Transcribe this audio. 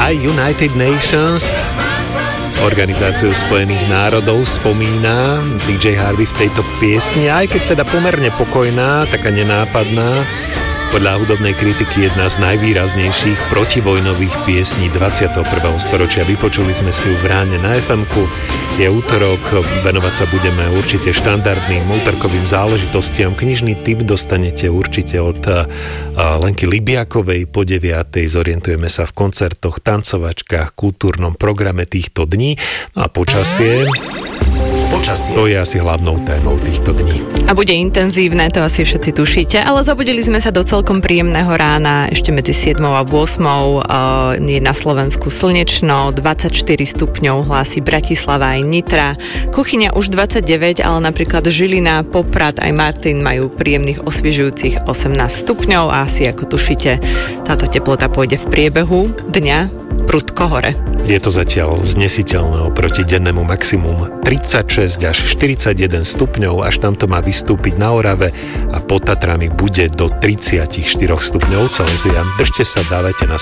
aj United Nations, Organizáciu Spojených národov, spomína DJ Harvey v tejto piesni, aj keď teda pomerne pokojná, taká nenápadná. Podľa hudobnej kritiky jedna z najvýraznejších protivojnových piesní 21. storočia. Vypočuli sme si ju v ráne na FM-ku. Je útorok, venovať sa budeme určite štandardným útorkovým záležitostiam. Knižný tip dostanete určite od Lenky Libiakovej po 9:00. Zorientujeme sa v koncertoch, tancovačkách, kultúrnom programe týchto dní. No a počasie. To je asi hlavnou témou týchto dní. A bude intenzívne, to asi všetci tušíte, ale zobudili sme sa do celkom príjemného rána, ešte medzi 7 a 8 je na Slovensku slnečno, 24 stupňov hlási Bratislava aj Nitra, Kuchyňa už 29, ale napríklad Žilina, Poprad aj Martin majú príjemných osviežujúcich 18 stupňov a asi ako tušíte, táto teplota pôjde v priebehu dňa prudko hore. Je to zatiaľ znesiteľné oproti dennému maximum 36 až 41 stupňov, až tam to má vystúpiť na Orave a pod Tatrami bude do 34 stupňov Celzia. Držte sa, dávajte na